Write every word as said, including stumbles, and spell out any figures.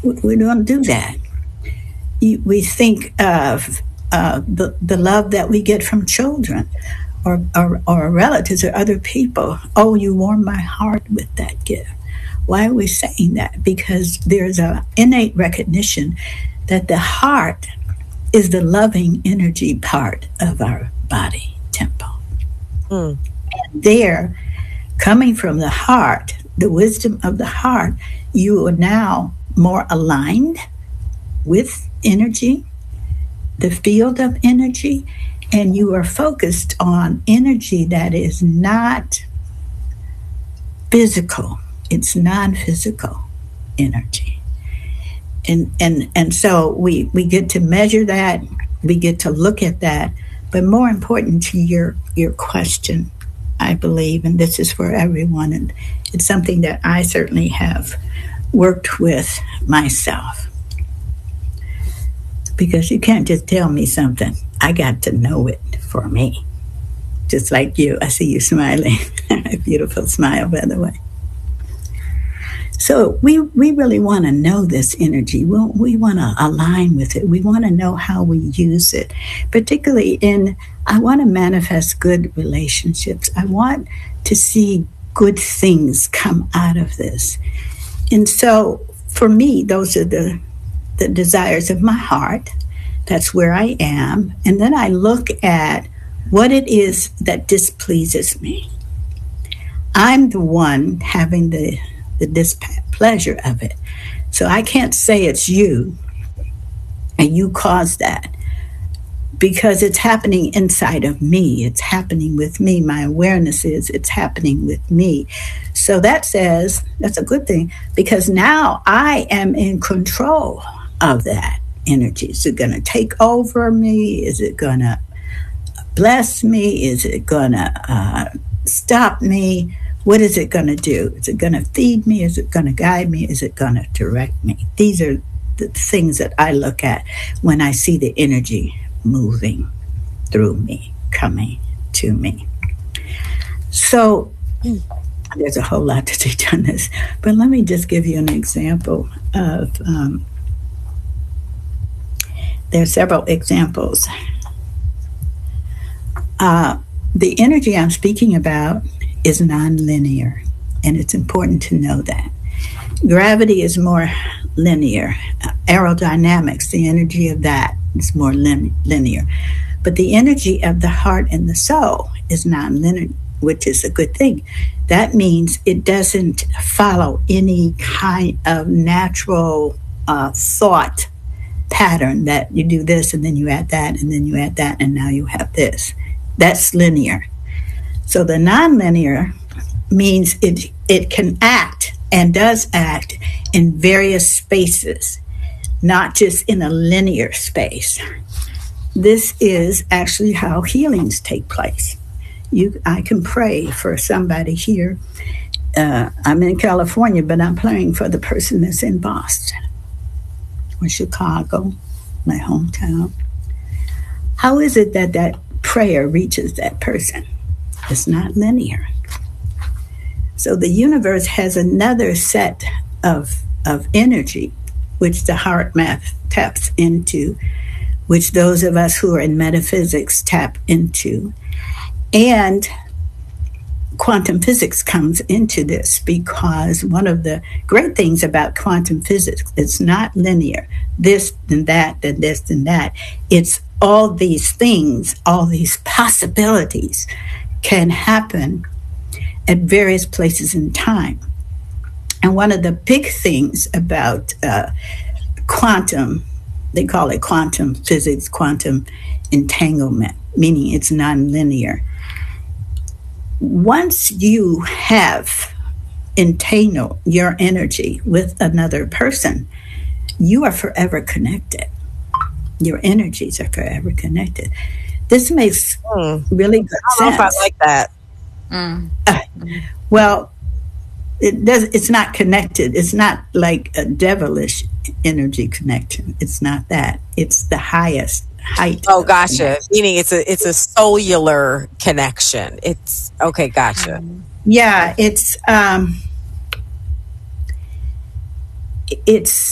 We, we don't do that. You, we think of uh, the, the love that we get from children or, or, or relatives or other people. Oh, you warm my heart with that gift. Why are we saying that? Because there's an innate recognition that the heart is the loving energy part of our body temple. Mm. And there, coming from the heart, the wisdom of the heart, you are now more aligned with energy, the field of energy, and you are focused on energy that is not physical. It's non-physical energy. And and and so we, we get to measure that, we get to look at that, but more important to your, your question, I believe, and this is for everyone, and it's something that I certainly have worked with myself. Because you can't just tell me something. I got to know it for me. Just like you. I see you smiling. A beautiful smile, by the way. So we, we really want to know this energy. We, we want to align with it. We want to know how we use it. Particularly in, I want to manifest good relationships. I want to see good things come out of this. And so for me, those are the the desires of my heart. That's where I am. And then I look at what it is that displeases me. I'm the one having the, the displeasure of it. So I can't say it's you and you caused that, because it's happening inside of me. It's happening with me. My awareness is it's happening with me. So that says, that's a good thing, because now I am in control of that energy. Is it going to take over me? Is it going to bless me? Is it going to uh, stop me? What is it going to do? Is it going to feed me? Is it going to guide me? Is it going to direct me? These are the things that I look at when I see the energy moving through me, coming to me. So there's a whole lot to teach on this, but let me just give you an example of, um, there are several examples. Uh, the energy I'm speaking about is nonlinear, and it's important to know that. Gravity is more linear. Uh, aerodynamics, the energy of that is more lin- linear. But the energy of the heart and the soul is nonlinear, which is a good thing. That means it doesn't follow any kind of natural uh, thought pattern that you do this and then you add that and then you add that and now you have this. That's linear. So the nonlinear means it it can act and does act in various spaces, not just in a linear space. This is actually how healings take place. You, I can pray for somebody here. Uh, I'm in California, but I'm praying for the person that's in Boston or Chicago, my hometown. How is it that that prayer reaches that person? It's not linear. So the universe has another set of, of energy, which the heart math taps into, which those of us who are in metaphysics tap into. And quantum physics comes into this, because one of the great things about quantum physics, it's not linear. This and that, and this and that. It's all these things, all these possibilities can happen at various places in time. And one of the big things about uh, quantum, they call it quantum physics, quantum entanglement, meaning it's nonlinear. Once you have entangled your energy with another person, you are forever connected. Your energies are forever connected. This makes mm. really good I don't sense. know if I like that. Mm. Uh, well, it does. It's not connected. It's not like a devilish energy connection. It's not that. It's the highest height. Oh, gotcha. Connection. Meaning it's a it's a cellular connection. It's okay. Gotcha. Yeah, it's um, it's